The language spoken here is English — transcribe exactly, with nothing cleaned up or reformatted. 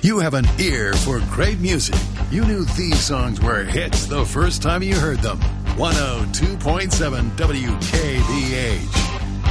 You have an ear for great music. You knew these songs were hits the first time you heard them. one oh two point seven W K B H.